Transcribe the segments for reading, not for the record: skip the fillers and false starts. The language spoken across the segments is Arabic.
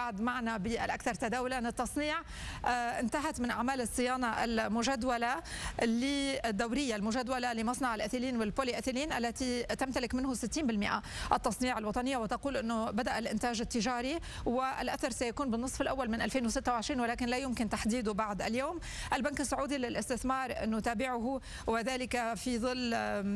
بعد معنا بالأكثر تداولا. التصنيع انتهت من أعمال الصيانة المجدولة للدورية المجدولة لمصنع الأثيلين والبولي أثيلين التي تمتلك منه 60% التصنيع الوطنية، وتقول أنه بدأ الإنتاج التجاري والأثر سيكون بالنصف الأول من 2026، ولكن لا يمكن تحديده بعد اليوم. البنك السعودي للاستثمار نتابعه، وذلك في ظل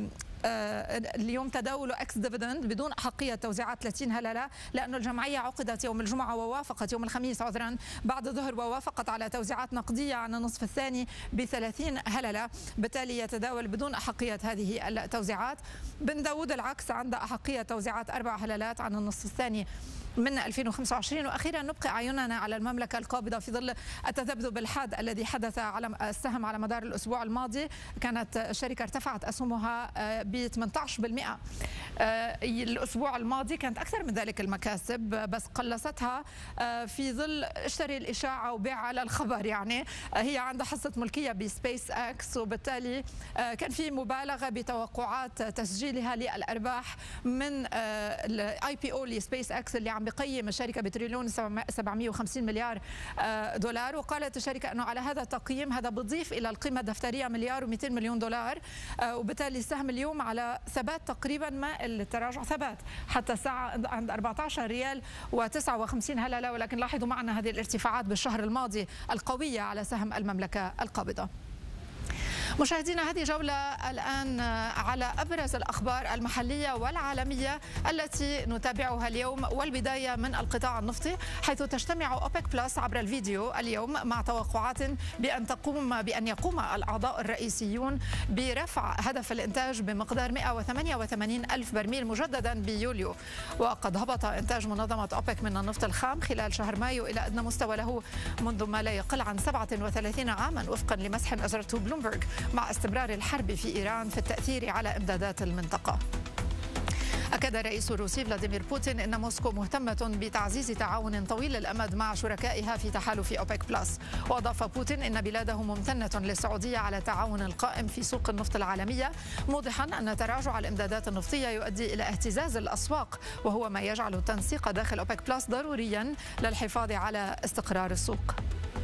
اليوم تداول اكس ديفيدند بدون احقيه توزيعات 30 هلله، لانه الجمعيه عقدت يوم الجمعه ووافقت يوم الخميس عذرا بعد الظهر ووافقت على توزيعات نقديه عن النصف الثاني ب30 هلله، بالتالي يتداول بدون احقيه هذه التوزيعات. بن داوود العكس عنده احقيه توزيعات 4 هللات عن النصف الثاني من 2025. واخيرا نبقي اعيننا على المملكه القابضه في ظل التذبذب الحاد الذي حدث على السهم على مدار الاسبوع الماضي. كانت الشركه ارتفعت اسهمها ب 18% الاسبوع الماضي، كانت اكثر من ذلك المكاسب بس قلصتها في ظل اشتري الاشاعه وبيع على الخبر. يعني هي عندها حصه ملكيه بسبيس اكس، وبالتالي كان في مبالغه بتوقعات تسجيلها للارباح من الاي بي او لسبيس اكس اللي عم بقيم الشركه بتريليون 750 مليار دولار. وقالت الشركه انه على هذا التقييم هذا بضيف الى القيمه الدفتريه مليار و200 مليون دولار، وبالتالي السهم اليوم على ثبات تقريبا، ما التراجع ثبات حتى الساعه عند 14 ريال و59 هلله، ولكن لاحظوا معنا هذه الارتفاعات بالشهر الماضي القويه على سهم المملكه القابضه. مشاهدينا، هذه جولة الآن على أبرز الأخبار المحلية والعالمية التي نتابعها اليوم، والبداية من القطاع النفطي، حيث تجتمع أوبك بلس عبر الفيديو اليوم مع توقعات بأن يقوم الأعضاء الرئيسيون برفع هدف الإنتاج بمقدار 188 ألف برميل مجددا بيوليو. وقد هبط إنتاج منظمة أوبك من النفط الخام خلال شهر مايو إلى أدنى مستوى له منذ ما لا يقل عن 37 عاما، وفقا لمسح أجرته بلومبرغ، مع استمرار الحرب في إيران في التأثير على إمدادات المنطقة. أكد الرئيس الروسي فلاديمير بوتين أن موسكو مهتمة بتعزيز تعاون طويل الأمد مع شركائها في تحالف أوبك بلس. وأضاف بوتين أن بلاده ممتنة للسعودية على التعاون القائم في سوق النفط العالمية، موضحا أن تراجع الإمدادات النفطية يؤدي إلى اهتزاز الأسواق، وهو ما يجعل التنسيق داخل أوبك بلس ضروريا للحفاظ على استقرار السوق.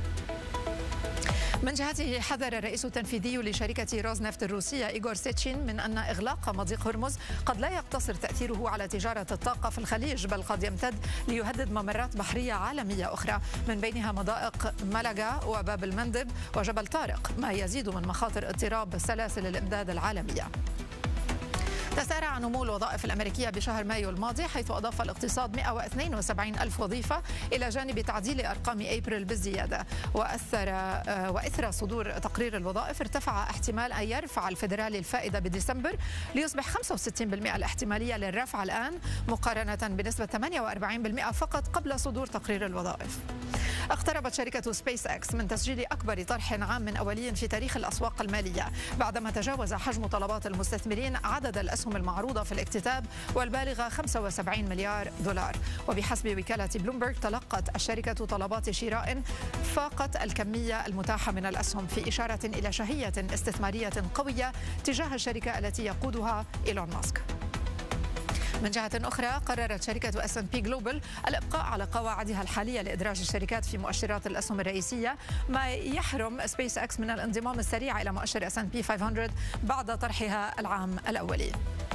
من جهته حذر الرئيس التنفيذي لشركة روزنفت الروسية إيغور سيتشين من أن إغلاق مضيق هرمز قد لا يقتصر تأثيره على تجارة الطاقة في الخليج، بل قد يمتد ليهدد ممرات بحرية عالمية أخرى، من بينها مضائق ملقا وباب المندب وجبل طارق، ما يزيد من مخاطر اضطراب سلاسل الإمداد العالمية. تسارع نمو الوظائف الأمريكية بشهر مايو الماضي، حيث أضاف الاقتصاد 172 ألف وظيفة إلى جانب تعديل أرقام أبريل بالزيادة. وإثر صدور تقرير الوظائف ارتفع احتمال أن يرفع الفيدرالي الفائدة بديسمبر ليصبح 65% الاحتمالية للرفع الآن، مقارنة بنسبة 48% فقط قبل صدور تقرير الوظائف. اقتربت شركة سبيس اكس من تسجيل أكبر طرح عام من أولي في تاريخ الأسواق المالية، بعدما تجاوز حجم طلبات المستثمرين عدد الأسهم المعروضة في الاكتتاب والبالغة 75 مليار دولار. وبحسب وكالة بلومبرغ تلقت الشركة طلبات شراء فاقت الكمية المتاحة من الأسهم، في إشارة إلى شهية استثمارية قوية تجاه الشركة التي يقودها إيلون ماسك. من جهة أخرى، قررت شركة S&P جلوبال الإبقاء على قواعدها الحالية لإدراج الشركات في مؤشرات الأسهم الرئيسية، ما يحرم سبيس اكس من الانضمام السريع إلى مؤشر S&P 500 بعد طرحها العام الأولي.